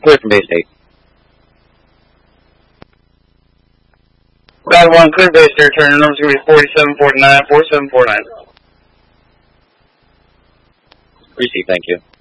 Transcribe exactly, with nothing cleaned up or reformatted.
Clear from base eight. Ground one, clear base to return. The number's going to be forty-seven forty-nine, forty-seven forty-nine. Receive, thank you.